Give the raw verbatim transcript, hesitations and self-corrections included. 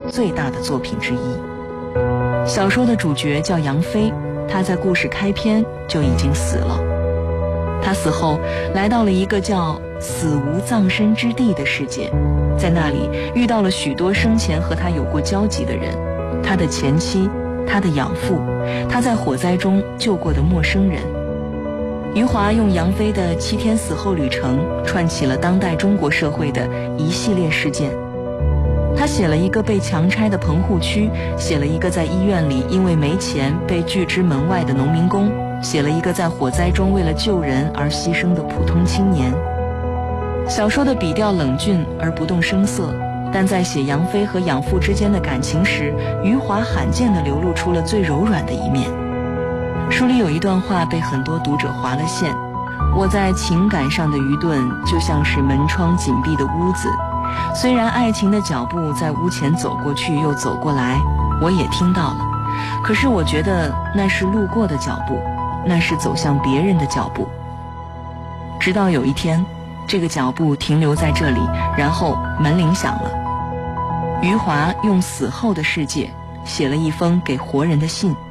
最大的作品之一。小说的主角叫杨飞，他在故事开篇就已经死了。他死后来到了一个叫死无葬身之地的世界，在那里遇到了许多生前和他有过交集的人，他的前妻，他的养父，他在火灾中救过的陌生人。余华用杨飞的七天死后旅程串起了当代中国社会的一系列事件。他写了一个被强拆的棚户区，写了一个在医院里因为没钱被拒之门外的农民工，写了一个在火灾中为了救人而牺牲的普通青年。小说的笔调冷峻而不动声色，但在写杨飞和养父之间的感情时，余华罕见地流露出了最柔软的一面。书里有一段话被很多读者划了线：我在情感上的愚钝就像是门窗紧闭的屋子，虽然爱情的脚步在屋前走过去又走过来，我也听到了，可是我觉得那是路过的脚步，那是走向别人的脚步。直到有一天，这个脚步停留在这里，然后门铃响了。余华用死后的世界写了一封给活人的信。